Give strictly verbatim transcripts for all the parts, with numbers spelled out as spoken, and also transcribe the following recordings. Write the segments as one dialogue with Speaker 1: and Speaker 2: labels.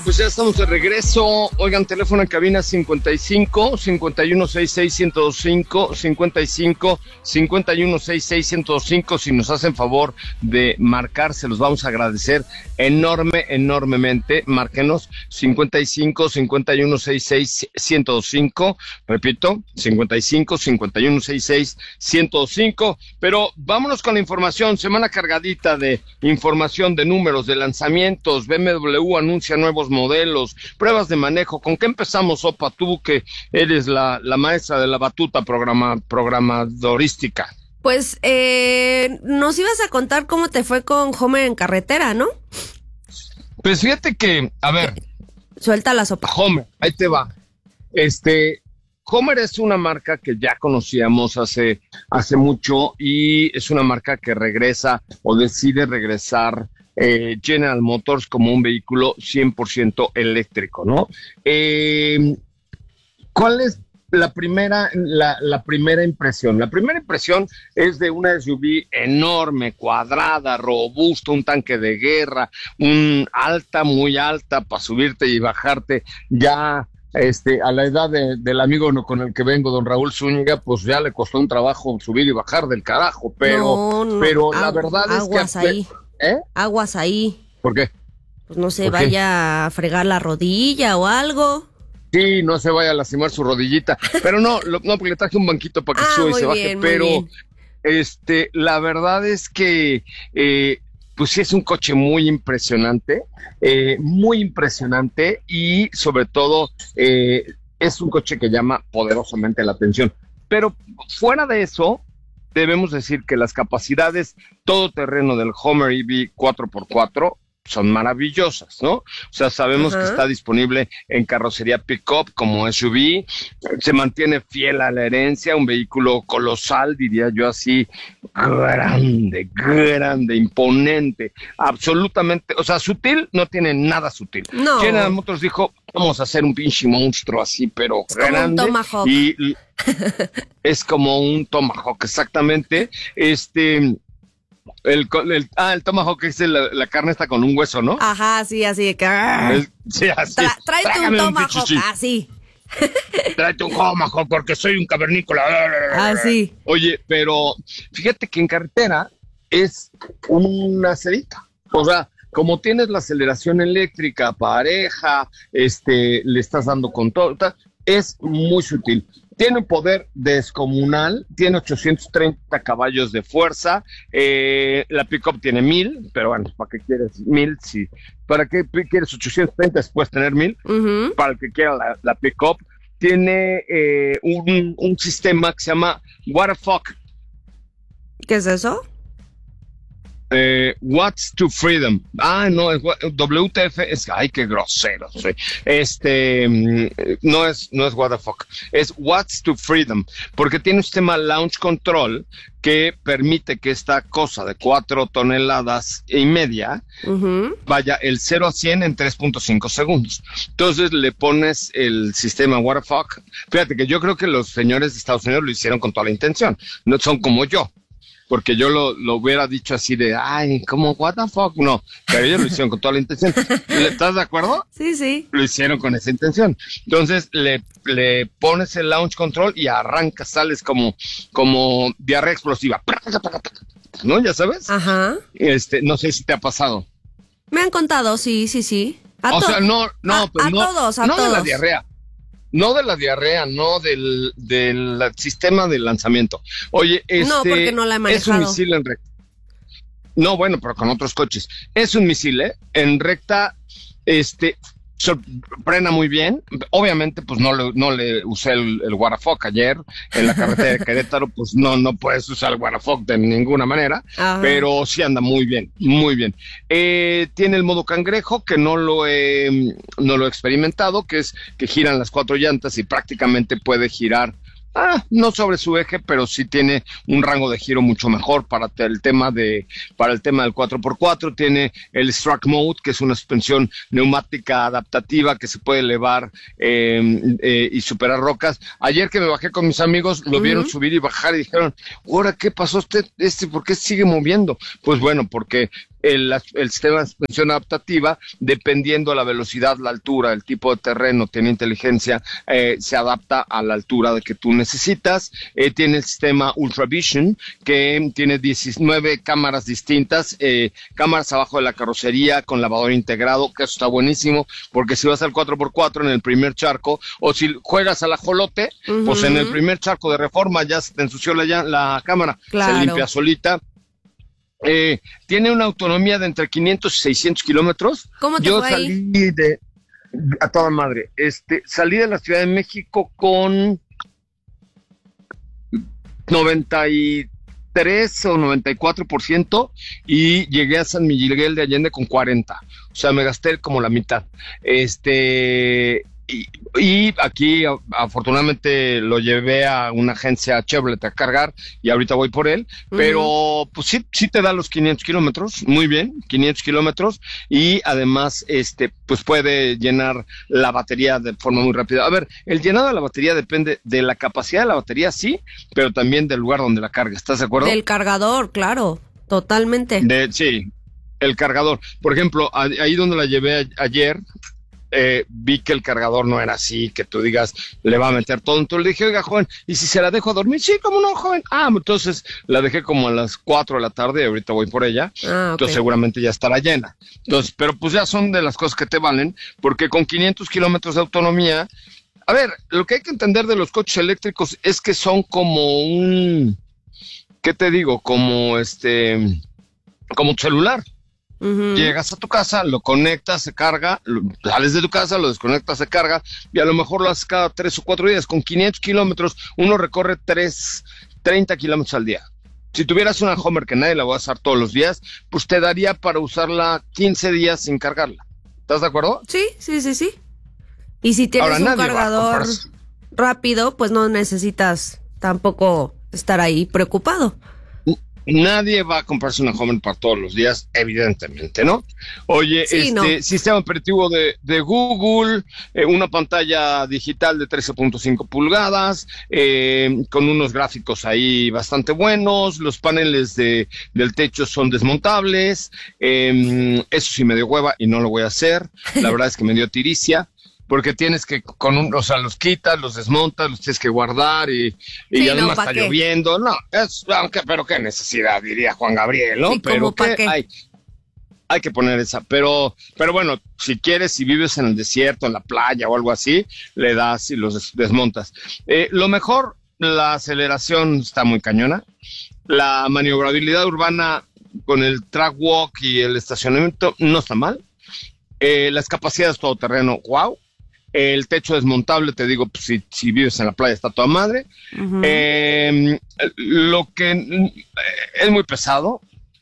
Speaker 1: Pues ya estamos de regreso. Oigan, teléfono en cabina cincuenta y cinco, cincuenta y uno sesenta y seis, ciento veinticinco, cincuenta y cinco, cincuenta y uno sesenta y seis, ciento veinticinco. Si nos hacen favor de marcar, se los vamos a agradecer enorme, enormemente. Márquenos cincuenta y cinco, cincuenta y uno sesenta y seis, ciento veinticinco. Repito, cincuenta y cinco, cincuenta y uno sesenta y seis, ciento veinticinco. Pero vámonos con la información. Semana cargadita de información, de números, de lanzamientos. B M W anuncia nuevos modelos, pruebas de manejo. ¿Con qué empezamos, Opa? Tú que eres la, la maestra de la batuta programa, programadorística.
Speaker 2: Pues eh, nos ibas a contar cómo te fue con Homer en carretera, ¿no?
Speaker 1: Pues fíjate que, a ver.
Speaker 2: Suelta la sopa.
Speaker 1: Homer, ahí te va. Este, Homer es una marca que ya conocíamos hace, hace mucho y es una marca que regresa o decide regresar Eh, General Motors como un vehículo cien por ciento eléctrico, ¿no? Eh, ¿Cuál es la primera, la, la primera impresión? La primera impresión es de una S U V enorme, cuadrada, robusta, un tanque de guerra, un alta, muy alta, para subirte y bajarte ya. Este, a la edad de, del amigo con el que vengo, don Raúl Zúñiga, pues ya le costó un trabajo subir y bajar del carajo, pero,
Speaker 2: no, no,
Speaker 1: pero la
Speaker 2: agu-
Speaker 1: verdad es que...
Speaker 2: aguas ahí.
Speaker 1: ¿Eh?
Speaker 2: Aguas ahí.
Speaker 1: ¿Por qué?
Speaker 2: Pues no se vaya a fregar la rodilla o algo.
Speaker 1: Sí, no se vaya a lastimar su rodillita. Pero no, lo, no, porque le traje un banquito para que
Speaker 2: ah,
Speaker 1: suba y se
Speaker 2: bien,
Speaker 1: baje. Pero
Speaker 2: bien.
Speaker 1: este, la verdad es que eh, pues sí es un coche muy impresionante, eh, muy impresionante y sobre todo eh, es un coche que llama poderosamente la atención. Pero fuera de eso, debemos decir que las capacidades todoterreno del Homer E V cuatro por cuatro son maravillosas, ¿no? O sea, sabemos
Speaker 2: Ajá.
Speaker 1: que está disponible en carrocería pick-up como S U V, se mantiene fiel a la herencia, un vehículo colosal, diría yo así, grande, grande, imponente, absolutamente, o sea, sutil, no tiene nada sutil.
Speaker 2: No.
Speaker 1: General Motors dijo, vamos a hacer un pinche monstruo así, pero
Speaker 2: Es como un
Speaker 1: grande.
Speaker 2: Tomahawk.
Speaker 1: Y, y es como un Tomahawk, exactamente. Este... El, el, ah, el Tomahawk es el, la carne está con un hueso, ¿no?
Speaker 2: Ajá, sí, así de que...
Speaker 1: Es, sí, así.
Speaker 2: Tra- tráete un
Speaker 1: Trágame
Speaker 2: Tomahawk,
Speaker 1: chichichi.
Speaker 2: así.
Speaker 1: Tráete un Tomahawk porque soy un cavernícola.
Speaker 2: Así.
Speaker 1: Oye, pero fíjate que en carretera es una cerita. O sea, como tienes la aceleración eléctrica pareja, este, le estás dando con todo, es muy sutil. Tiene un poder descomunal, tiene ochocientos treinta caballos de fuerza, eh, la pick-up tiene mil, pero bueno, ¿para qué quieres mil? Si, ¿para qué quieres ochocientos treinta después tener mil?
Speaker 2: Uh-huh.
Speaker 1: Para el que quiera la, la pick-up. Tiene eh, un, un sistema que se llama What the Fuck.
Speaker 2: ¿Qué es eso?
Speaker 1: Eh, What's to Freedom. Ah, no, es W T F, es, ay, qué grosero soy. Este, no es, no es what the fuck, es What's to Freedom, porque tiene un sistema launch control que permite que esta cosa de cuatro toneladas y media
Speaker 2: Uh-huh.
Speaker 1: vaya el cero a cien en tres punto cinco segundos. Entonces le pones el sistema what the fuck. Fíjate que yo creo que los señores de Estados Unidos lo hicieron con toda la intención, no son como yo. Porque yo lo, lo hubiera dicho así de, ay, como, what the fuck, no, pero ellos lo hicieron con toda la intención. ¿Estás de acuerdo?
Speaker 2: Sí, sí.
Speaker 1: Lo hicieron con esa intención. Entonces, le, le pones el launch control y arrancas, sales como, como diarrea explosiva. ¿No? ¿Ya sabes?
Speaker 2: Ajá.
Speaker 1: Este, no sé si te ha pasado.
Speaker 2: Me han contado, sí, sí, sí. A
Speaker 1: O
Speaker 2: to-
Speaker 1: sea, no, no,
Speaker 2: a,
Speaker 1: pues
Speaker 2: a
Speaker 1: no,
Speaker 2: todos, a
Speaker 1: no
Speaker 2: todos.
Speaker 1: de la diarrea. No de la diarrea, no del, del sistema de lanzamiento. Oye, este...
Speaker 2: No, porque no la he
Speaker 1: es un
Speaker 2: manejado.
Speaker 1: misil en recta. No, bueno, pero con otros coches. Es un misil, ¿eh? En recta, este... So, frena muy bien. Obviamente, pues no le, no le usé el, el what the fuck ayer en la carretera de Querétaro, pues no, no puedes usar el what the fuck de ninguna manera,
Speaker 2: Ajá.
Speaker 1: pero sí anda muy bien, muy bien. Eh, tiene el modo cangrejo, que no lo he, no lo he experimentado, que es que giran las cuatro llantas y prácticamente puede girar. Ah, no sobre su eje, pero sí tiene un rango de giro mucho mejor para el tema de, para el tema del cuatro por cuatro. Tiene el Struck Mode, que es una suspensión neumática adaptativa que se puede elevar eh, eh, y superar rocas. Ayer que me bajé con mis amigos, lo uh-huh. vieron subir y bajar y dijeron, ahora, ¿qué pasó usted? Este, ¿por qué sigue moviendo? Pues bueno, porque el, el sistema de suspensión adaptativa, dependiendo de la velocidad, la altura, el tipo de terreno, tiene inteligencia, eh, se adapta a la altura de que tú necesitas. Eh, tiene el sistema Ultravision, que tiene diecinueve cámaras distintas, eh, cámaras abajo de la carrocería con lavador integrado, que eso está buenísimo, porque si vas al cuatro por cuatro en el primer charco, o si juegas al ajolote, uh-huh. pues en el primer charco de Reforma ya se te ensució la, la cámara, claro. se limpia solita. Eh, tiene una autonomía de entre quinientos y seiscientos kilómetros.
Speaker 2: ¿Cómo te
Speaker 1: Yo
Speaker 2: fue
Speaker 1: salí
Speaker 2: ahí?
Speaker 1: de a toda madre. Este, salí de la Ciudad de México con noventa y tres o noventa y cuatro por ciento y llegué a San Miguel de Allende con cuarenta. O sea, me gasté como la mitad. Este, y, y aquí afortunadamente lo llevé a una agencia Chevrolet a cargar y ahorita voy por él, uh-huh. pero pues sí, sí te da los quinientos kilómetros, muy bien, quinientos kilómetros, y además este pues puede llenar la batería de forma muy rápida. A ver, el llenado de la batería depende de la capacidad de la batería, sí, pero también del lugar donde la carga, ¿estás de acuerdo?
Speaker 2: Del cargador, claro, totalmente.
Speaker 1: De, sí, el cargador. Por ejemplo, ahí donde la llevé a, ayer, Eh, vi que el cargador no era así, que tú digas, le va a meter todo. Entonces le dije, oiga, joven, ¿y si se la dejo a dormir? Sí, ¿cómo no, joven? Ah, entonces la dejé como a las cuatro de la tarde y ahorita voy por ella. Ah, okay. Entonces seguramente ya estará llena. Entonces, pero pues ya son de las cosas que te valen, porque con quinientos kilómetros de autonomía, a ver, lo que hay que entender de los coches eléctricos es que son como un, ¿qué te digo? Como este, como tu celular. Uh-huh. Llegas a tu casa, lo conectas, se carga, lo, sales de tu casa, lo desconectas, se carga, y a lo mejor lo haces cada tres o cuatro días. Con quinientos kilómetros, uno recorre tres, treinta kilómetros al día. Si tuvieras una Homer que nadie la va a usar todos los días, pues te daría para usarla quince días sin cargarla. ¿Estás de acuerdo?
Speaker 2: Sí, sí, sí, sí. Y si tienes Ahora, un cargador rápido, pues no necesitas tampoco estar ahí preocupado.
Speaker 1: Nadie va a comprarse una Homer para todos los días, evidentemente, ¿no? Oye, sí, este no. sistema operativo de, de Google, eh, una pantalla digital de trece punto cinco pulgadas, eh, con unos gráficos ahí bastante buenos, los paneles de, del techo son desmontables, eh, eso sí me dio hueva y no lo voy a hacer, la verdad es que me dio tiricia. Porque tienes que, con un, o sea, los quitas, los desmontas, los tienes que guardar y, y sí, además no, está qué? lloviendo. No, es, aunque, pero qué necesidad, diría Juan Gabriel, ¿no?
Speaker 2: Sí,
Speaker 1: pero
Speaker 2: qué,
Speaker 1: qué hay, hay que poner esa. Pero, pero bueno, si quieres, si vives en el desierto, en la playa o algo así, le das y los des, desmontas. Eh, lo mejor, la aceleración está muy cañona. La maniobrabilidad urbana con el track walk y el estacionamiento no está mal. Eh, las capacidades todoterreno, wow. El techo desmontable, te digo, pues, si, si vives en la playa está toda madre. Uh-huh. Eh, lo que eh, es muy pesado.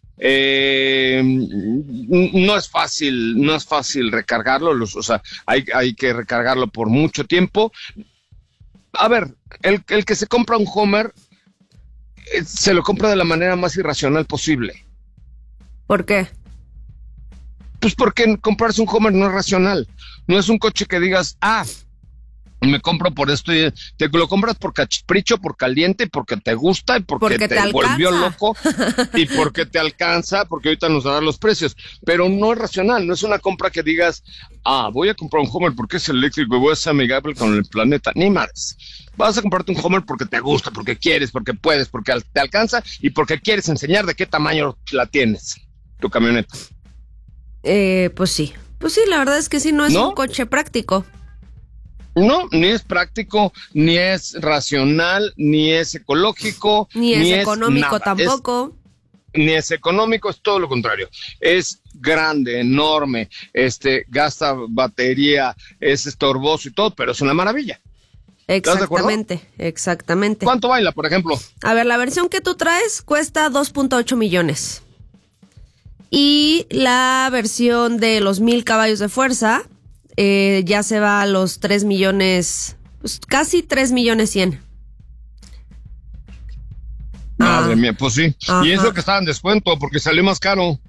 Speaker 1: Eh, no es fácil, no es fácil recargarlo. Los, o sea, hay, hay que recargarlo por mucho tiempo. A ver, el, el que se compra un Homer eh, se lo compra de la manera más irracional posible.
Speaker 2: ¿Por qué?
Speaker 1: Pues porque comprarse un Homer no es racional. No es un coche que digas, ah, me compro por esto y te lo compras por capricho, por caliente, porque te gusta y porque, porque te, te volvió loco y porque te alcanza, porque ahorita nos darán los precios. Pero no es racional, no es una compra que digas, ah, voy a comprar un Homer porque es eléctrico y voy a ser amigable con el planeta. Ni más. Vas a comprarte un Homer porque te gusta, porque quieres, porque puedes, porque te alcanza y porque quieres enseñar de qué tamaño la tienes, tu camioneta.
Speaker 2: Eh, pues sí, pues sí, la verdad es que sí, no es ¿No? un coche práctico.
Speaker 1: No, ni es práctico, ni es racional, ni es ecológico,
Speaker 2: ni es
Speaker 1: ni
Speaker 2: económico
Speaker 1: es
Speaker 2: tampoco.
Speaker 1: Es, ni es económico, es todo lo contrario. Es grande, enorme, este, gasta batería, es estorboso y todo, pero es una maravilla.
Speaker 2: Exactamente, exactamente.
Speaker 1: ¿Cuánto baila, por ejemplo?
Speaker 2: A ver, la versión que tú traes cuesta dos punto ocho millones. Y la versión de los mil caballos de fuerza eh, ya se va a los tres millones, pues casi tres millones cien.
Speaker 1: Madre ah. mía, pues sí. Ajá. Y eso que estaba en descuento porque salió más caro.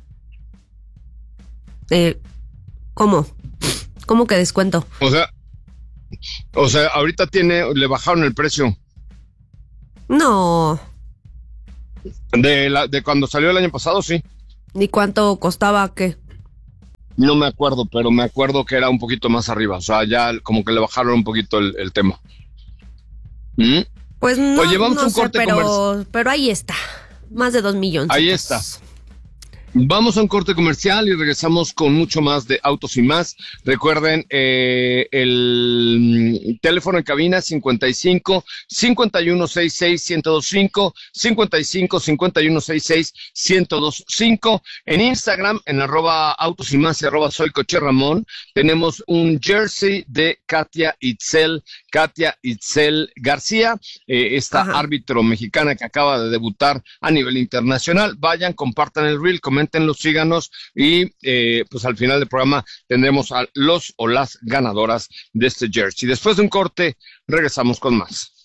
Speaker 2: Eh, ¿Cómo? ¿Cómo que descuento?
Speaker 1: O sea, o sea, ahorita tiene, le bajaron el precio.
Speaker 2: No.
Speaker 1: De la, de cuando salió el año pasado, sí.
Speaker 2: ¿Ni cuánto costaba qué?
Speaker 1: No me acuerdo, pero me acuerdo que era un poquito más arriba. O sea, ya como que le bajaron un poquito el, el tema. ¿Mm?
Speaker 2: Pues no,
Speaker 1: Oye, vamos
Speaker 2: no
Speaker 1: a un
Speaker 2: sé,
Speaker 1: corte
Speaker 2: pero,
Speaker 1: comercial.
Speaker 2: pero ahí está. Más de dos millones.
Speaker 1: Ahí está. Vamos a un corte comercial y regresamos con mucho más de Autos y Más. Recuerden, eh, el teléfono en cabina cincuenta y cinco, cincuenta y uno sesenta y seis, ciento veinticinco, cincuenta y cinco, cincuenta y uno sesenta y seis, ciento veinticinco. En Instagram, en arroba Autos y Más y arroba Soy Coche Ramón, tenemos un jersey de Katia Itzel, Katia Itzel García, eh, esta
Speaker 2: Ajá.
Speaker 1: árbitro mexicana que acaba de debutar a nivel internacional. Vayan, compartan el reel, coméntenlo, síganos y eh, pues al final del programa tendremos a los o las ganadoras de este jersey. Después de un corte, regresamos con más.